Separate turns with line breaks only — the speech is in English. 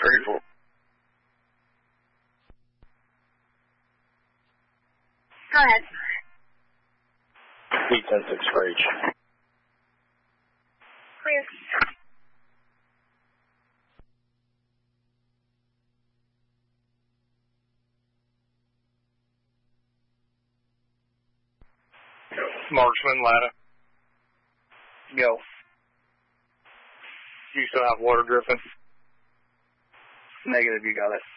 34.
Go ahead.
B-10-6 for H.
Clear.
Marksman, ladder.
Go.
You still have water dripping?
Negative, you got it.